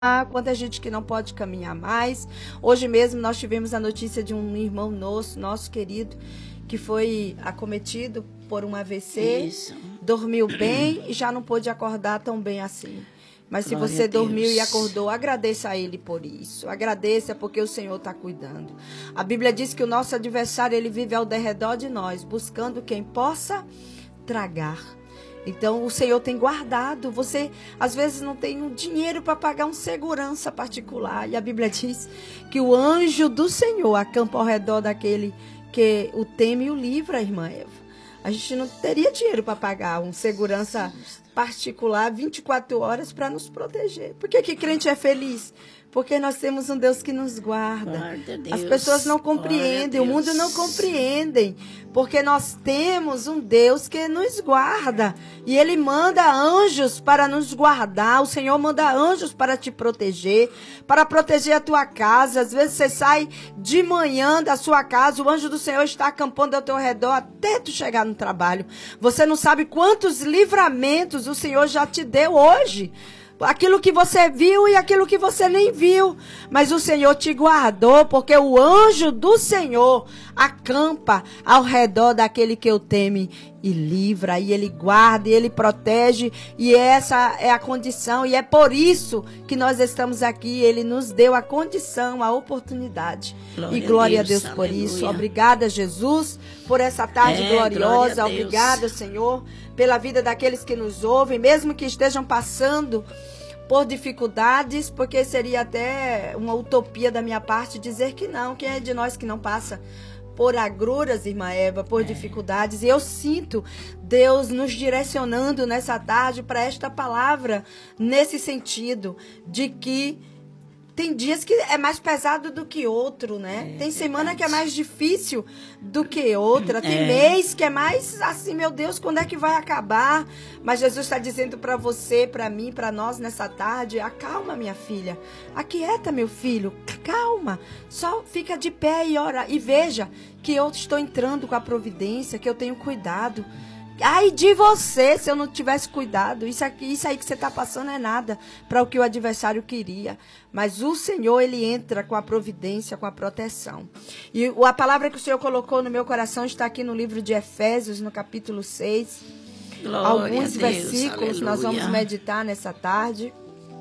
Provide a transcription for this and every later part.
quanta gente que não pode caminhar mais. Hoje mesmo nós tivemos a notícia de um irmão nosso querido, que foi acometido por um AVC. Isso. Dormiu bem e já não pôde acordar tão bem assim. Mas se Glória você a Deus. dormiu e acordou, agradeça a Ele por isso. Agradeça porque o Senhor está cuidando. A Bíblia diz que o nosso adversário, ele vive ao derredor de nós, buscando quem possa tragar. Então, o Senhor tem guardado. Você, às vezes, não tem um dinheiro para pagar um segurança particular. E a Bíblia diz que o anjo do Senhor acampa ao redor daquele que o teme e o livra, irmã Eva. A gente não teria dinheiro para pagar um segurança particular 24 horas para nos proteger. Por que crente é feliz? Porque nós temos um Deus que nos guarda. As pessoas não compreendem, o mundo não compreende. Porque nós temos um Deus que nos guarda. E Ele manda anjos para nos guardar. O Senhor manda anjos para te proteger, para proteger a tua casa. Às vezes você sai de manhã da sua casa, o anjo do Senhor está acampando ao teu redor até tu chegar no trabalho. Você não sabe quantos livramentos o Senhor já te deu hoje. Aquilo que você viu e aquilo que você nem viu. Mas o Senhor te guardou, porque o anjo do Senhor acampa ao redor daquele que o teme e livra, e Ele guarda, e Ele protege, e essa é a condição, e é por isso que nós estamos aqui. Ele nos deu a condição, a oportunidade. Glória a Deus por isso. Obrigada, Jesus, por essa tarde gloriosa. Obrigada, Senhor, pela vida daqueles que nos ouvem, mesmo que estejam passando por dificuldades, porque seria até uma utopia da minha parte dizer que não. Quem é de nós que não passa por agruras, irmã Eva, por dificuldades? E eu sinto Deus nos direcionando nessa tarde para esta palavra, nesse sentido, de que tem dias que é mais pesado do que outro, né? Tem semana que é mais difícil do que outra. Tem mês que é mais assim, meu Deus, quando é que vai acabar? Mas Jesus está dizendo para você, para mim, para nós nessa tarde: acalma, minha filha. Aquieta, meu filho. Calma. Só fica de pé e ora. E veja que eu estou entrando com a providência, que eu tenho cuidado. Ai de você, se eu não tivesse cuidado. Isso aí que você está passando é nada para o que o adversário queria. Mas o Senhor, Ele entra com a providência, com a proteção. E a palavra que o Senhor colocou no meu coração está aqui no livro de Efésios, no capítulo 6. Glória Alguns a Deus, versículos aleluia. nós vamos meditar nessa tarde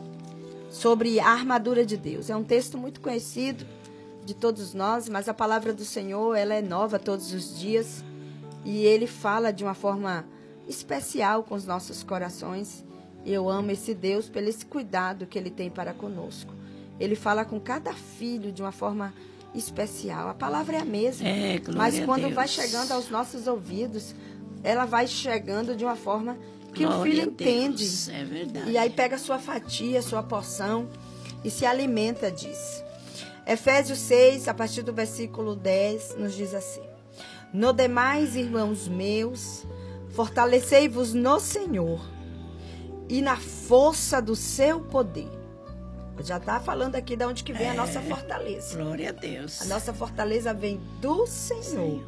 sobre a armadura de Deus. É um texto muito conhecido de todos nós, mas a palavra do Senhor, ela é nova todos os dias. E Ele fala de uma forma especial com os nossos corações. Eu amo esse Deus pelo esse cuidado que Ele tem para conosco. Ele fala com cada filho de uma forma especial. A palavra é a mesma, mas quando vai chegando aos nossos ouvidos, ela vai chegando de uma forma que o filho entende. É verdade. E aí pega a sua fatia, a sua porção e se alimenta disso. Efésios 6, a partir do versículo 10, nos diz assim: no demais, irmãos meus, fortalecei-vos no Senhor e na força do seu poder. Já está falando aqui de onde que vem a nossa fortaleza. Glória a Deus. A nossa fortaleza vem do Senhor.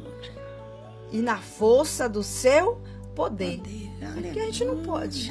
E na força do seu poder. Porque a gente não pode.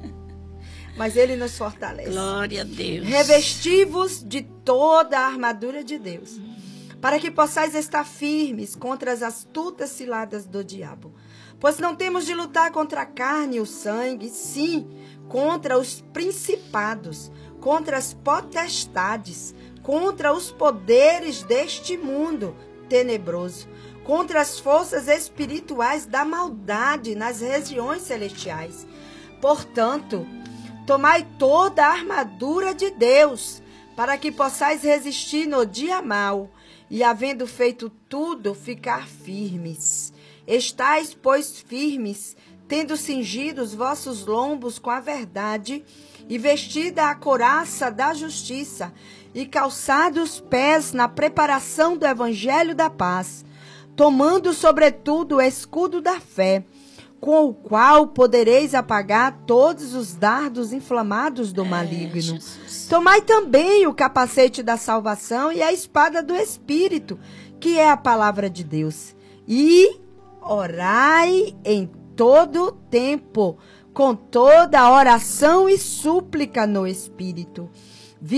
Mas Ele nos fortalece. Glória a Deus. Revesti-vos de toda a armadura de Deus, para que possais estar firmes contra as astutas ciladas do diabo. Pois não temos de lutar contra a carne e o sangue, sim, contra os principados, contra as potestades, contra os poderes deste mundo tenebroso, contra as forças espirituais da maldade nas regiões celestiais. Portanto, tomai toda a armadura de Deus, para que possais resistir no dia mau, e havendo feito tudo, ficar firmes. Estais, pois, firmes, tendo cingido os vossos lombos com a verdade, e vestida a couraça da justiça, e calçados os pés na preparação do evangelho da paz, tomando sobretudo o escudo da fé, com o qual podereis apagar todos os dardos inflamados do maligno. Tomai também o capacete da salvação e a espada do Espírito, que é a palavra de Deus. E orai em todo tempo, com toda oração e súplica no Espírito.